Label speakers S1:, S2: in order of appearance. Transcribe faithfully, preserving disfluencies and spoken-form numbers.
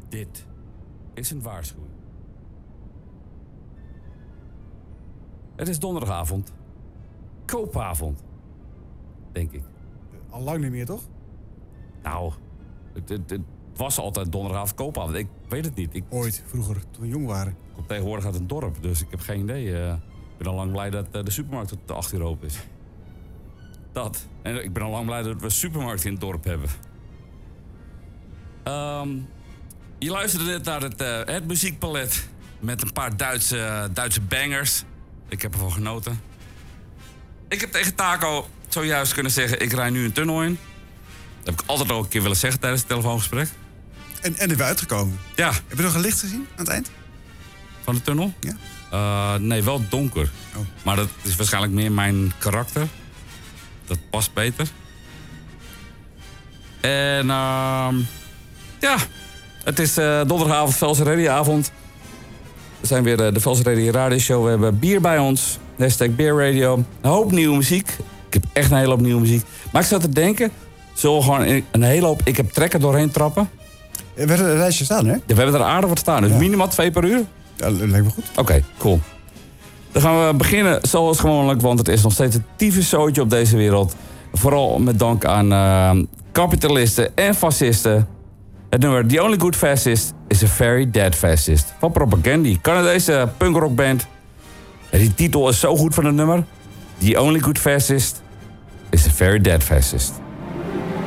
S1: Dit is een waarschuwing. Het is donderdagavond. Koopavond. Denk ik.
S2: Al lang niet meer, toch?
S1: Nou, het, het, het was altijd donderdagavond koopavond. Ik weet het niet. Ik,
S2: Ooit, vroeger, toen we jong waren.
S1: kom tegenwoordig uit een dorp, dus ik heb geen idee. Uh, ik ben al lang blij dat uh, de supermarkt tot acht uur open is. Dat. En ik ben al lang blij dat we een supermarkt in het dorp hebben. Um, je luisterde net naar het, uh, het muziekpalet met een paar Duitse, Duitse bangers. Ik heb ervan genoten. Ik heb tegen Taco zojuist kunnen zeggen, ik rij nu een tunnel in. Dat heb ik altijd al een keer willen zeggen tijdens het telefoongesprek.
S2: En, en er weer uitgekomen.
S1: Ja.
S2: Heb je nog een licht gezien aan het eind?
S1: Van de tunnel?
S2: Ja.
S1: Uh, nee, wel donker.
S2: Oh.
S1: Maar dat is waarschijnlijk meer mijn karakter. Dat past beter. En uh, ja, het is uh, donderdagavond, Vels Radioavond. We zijn weer uh, de Vels Radio Radio Show. We hebben bier bij ons. Hashtag Beer Radio. Een hoop nieuwe muziek. Ik heb echt een hele hoop nieuwe muziek. Maar ik zat te denken, zullen we gewoon een hele hoop... Ik heb trekken doorheen trappen.
S2: We hebben er een lijstje staan, hè?
S1: Ja, we hebben er aardig wat staan. Dus ja. Minimaal twee per uur.
S2: Ja, dat lijkt me goed.
S1: Oké, okay, cool. Dan gaan we beginnen zoals gewoonlijk, want het is nog steeds een tyfuszootje op deze wereld. Vooral met dank aan uh, kapitalisten en fascisten. Het nummer The Only Good Fascist is a Very Dead Fascist van Propagandhi, Canadese punkrockband. En die titel is zo goed van het nummer. The Only Good Fascist is a Very Dead Fascist.